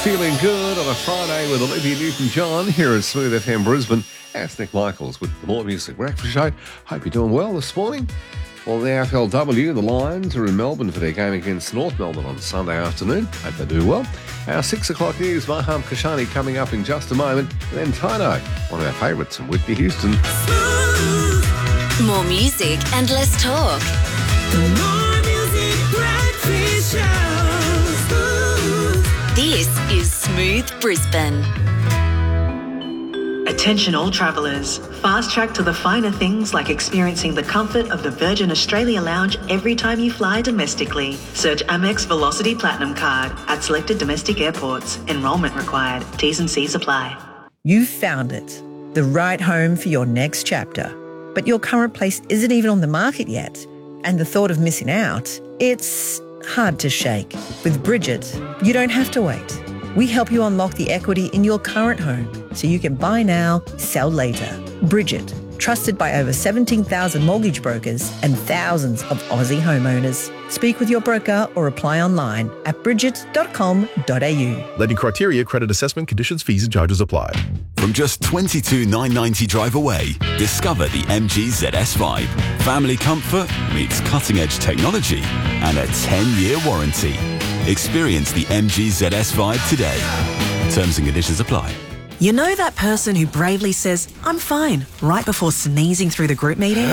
Feeling good on a Friday with Olivia Newton-John here at Smooth FM Brisbane. That's Nick Michaels with the More Music Breakfast Show. Hope you're doing well this morning. Well, the AFLW, the Lions are in Melbourne for their game against North Melbourne on Sunday afternoon. Hope they do well. Our 6 o'clock news, Maham Kashani coming up in just a moment. And then Tino, one of our favourites from Whitney Houston. More music and less talk. The More Music Breakfast Show. This is Smooth Brisbane. Attention all travellers. Fast track to the finer things like experiencing the comfort of the Virgin Australia Lounge every time you fly domestically. Search Amex Velocity Platinum Card at selected domestic airports. Enrolment required. T's and C's apply. You've found it, the right home for your next chapter. But your current place isn't even on the market yet. And the thought of missing out, it's hard to shake. With Bridget, you don't have to wait. We help you unlock the equity in your current home so you can buy now, sell later. Bridget, trusted by over 17,000 mortgage brokers and thousands of Aussie homeowners. Speak with your broker or apply online at bridget.com.au. Lending criteria, credit assessment, conditions, fees and charges apply. From just $22,990 drive away, discover the MG ZS Vibe. Family comfort meets cutting-edge technology and a 10-year warranty. Experience the MG ZS Vibe today. Terms and conditions apply. You know that person who bravely says, "I'm fine," right before sneezing through the group meeting?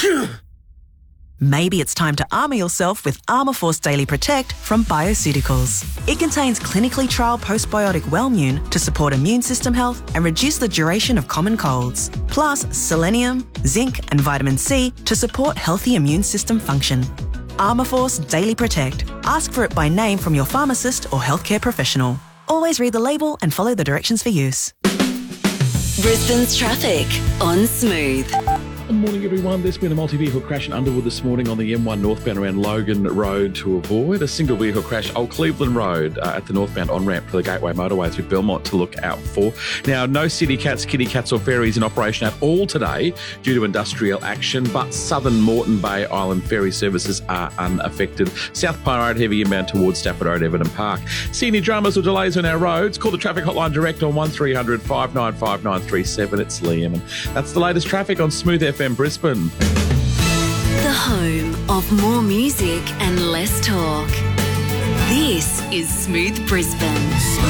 Maybe it's time to armour yourself with Armourforce Daily Protect from Bioceuticals. It contains clinically trialled postbiotic Wellmune to support immune system health and reduce the duration of common colds. Plus selenium, zinc and vitamin C to support healthy immune system function. Armourforce Daily Protect. Ask for it by name from your pharmacist or healthcare professional. Always read the label and follow the directions for use. Brisbane's traffic on Smooth. Good morning, everyone. There's been a multi-vehicle crash in Underwood this morning on the M1 northbound around Logan Road to avoid a single vehicle crash. Old Cleveland Road at the northbound on-ramp to the Gateway Motorway through Belmont to look out for. Now, no city cats, kitty cats or ferries in operation at all today due to industrial action, but Southern Moreton Bay Island ferry services are unaffected. South Pine Road heavy inbound towards Stafford Road, Everton Park. See any dramas or delays on our roads? Call the traffic hotline direct on 1300 595 937. It's Liam, and that's the latest traffic on Smooth FM Brisbane. The home of more music and less talk. This is Smooth Brisbane.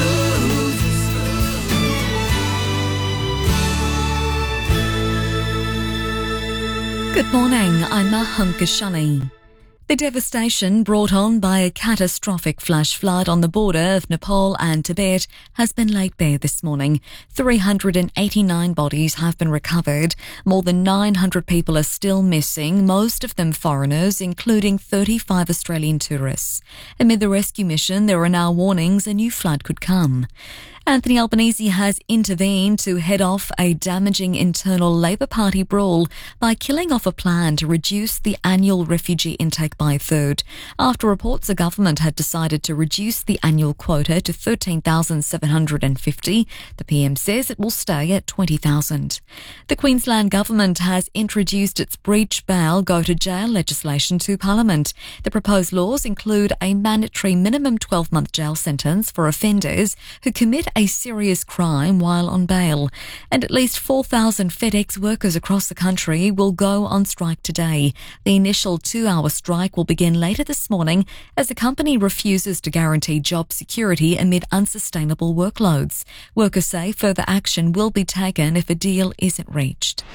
Good morning, I'm Maham Kashani. The devastation brought on by a catastrophic flash flood on the border of Nepal and Tibet has been laid bare this morning. 389 bodies have been recovered. More than 900 people are still missing, most of them foreigners, including 35 Australian tourists. Amid the rescue mission, there are now warnings a new flood could come. Anthony Albanese has intervened to head off a damaging internal Labor Party brawl by killing off a plan to reduce the annual refugee intake by a third. After reports the government had decided to reduce the annual quota to 13,750, the PM says it will stay at 20,000. The Queensland government has introduced its breach bail go to jail legislation to Parliament. The proposed laws include a mandatory minimum 12-month jail sentence for offenders who commit a serious crime while on bail. And at least 4,000 FedEx workers across the country will go on strike today. The initial 2-hour strike will begin later this morning as the company refuses to guarantee job security amid unsustainable workloads. Workers say further action will be taken if a deal isn't reached.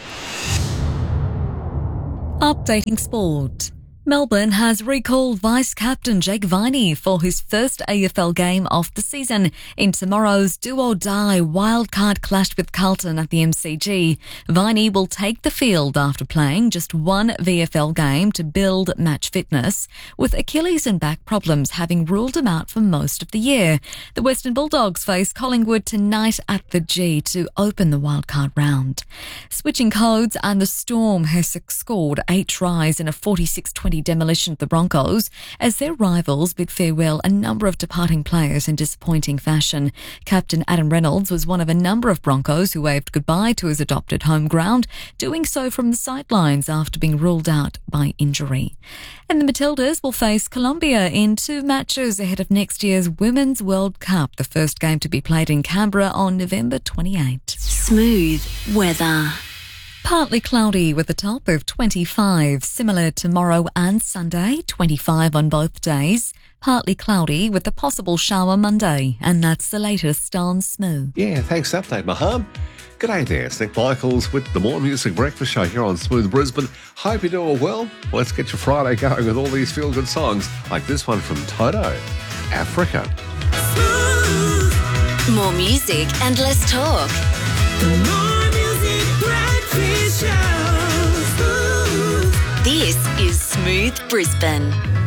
Updating sport. Melbourne has recalled vice-captain Jake Viney for his first AFL game of the season in tomorrow's do-or-die wildcard clash with Carlton at the MCG. Viney will take the field after playing just one VFL game to build match fitness, with Achilles and back problems having ruled him out for most of the year. The Western Bulldogs face Collingwood tonight at the G to open the wildcard round. Switching codes, and the Storm has scored 8 tries in a 46-20 party demolition of the Broncos as their rivals bid farewell a number of departing players in disappointing fashion. Captain Adam Reynolds was one of a number of Broncos who waved goodbye to his adopted home ground, doing so from the sidelines after being ruled out by injury. And the Matildas will face Colombia in 2 matches ahead of next year's Women's World Cup, the first game to be played in Canberra on November 28. Smooth weather. Partly cloudy with a top of 25, similar tomorrow and Sunday, 25 on both days. Partly cloudy with a possible shower Monday, and that's the latest on Smooth. Yeah, thanks for the update, Maham. G'day there, it's Nick Michaels with the More Music Breakfast Show here on Smooth Brisbane. Hope you're doing well. Let's get your Friday going with all these feel-good songs like this one from Toto, Africa. More music and less talk. The More Music Breakfast Show. This is Smooth Brisbane.